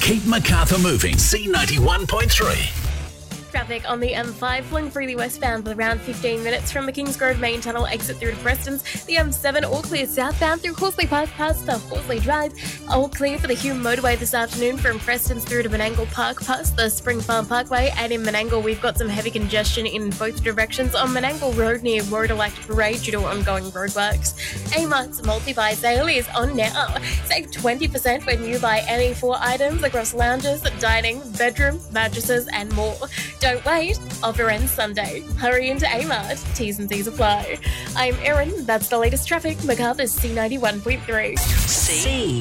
Keep Macarthur moving. C91.3. Traffic on the M5 flowing freely westbound with around 15 minutes from the Kingsgrove main tunnel exit through to Preston's. The M7 all clear southbound through Horsley Park past the Horsley Drive. All clear for the Hume motorway this afternoon from Preston's through to Menangle Park past the Spring Farm Parkway. And in Menangle, we've got some heavy congestion in both directions on Menangle Road near Rodelact Parade due to ongoing roadworks. Amart's multi-buy sale is on now. Save 20% when you buy any 4 items across lounges, dining, bedroom, mattresses and more. Don't wait, offer ends Sunday. Hurry into Amart, T's and C's apply. I'm Erin, that's the latest traffic, Macarthur's C91.3. C